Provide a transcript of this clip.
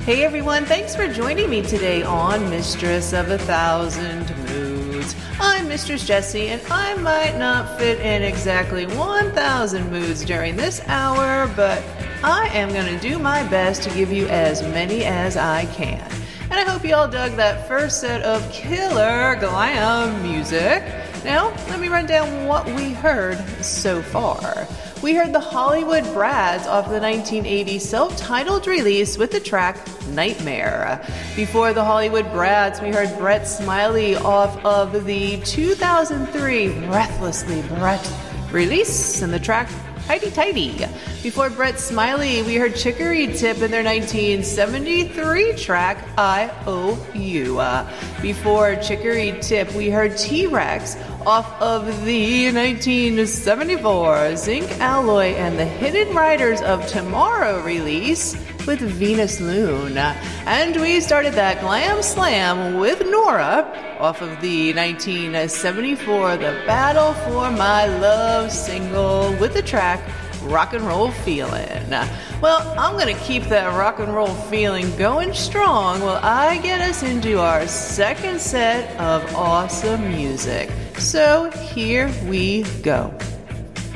Hey everyone, thanks for joining me today on Mistress of a Thousand Moods. I'm Mistress Jessie, and I might not fit in exactly 1,000 moods during this hour, but I am going to do my best to give you as many as I can. And I hope you all dug that first set of killer glam music. Now, let me run down what we heard so far. We heard the Hollywood Brads off the 1980 self-titled release with the track Nightmare. Before the Hollywood Brads, we heard Brett Smiley off of the 2003 Breathlessly Brett release and the track Tighty Tighty. Before Brett Smiley, we heard Chicory Tip in their 1973 track I.O.U. Before Chicory Tip, we heard T-Rex off of the 1974 Zinc Alloy and the Hidden Riders of Tomorrow release with Venus Loon. And we started that glam slam with Nora off of the 1974 The Battle for My Love single with the track Rock and Roll Feelin'. Well, I'm going to keep that rock and roll feeling going strong while I get us into our second set of awesome music. So here we go.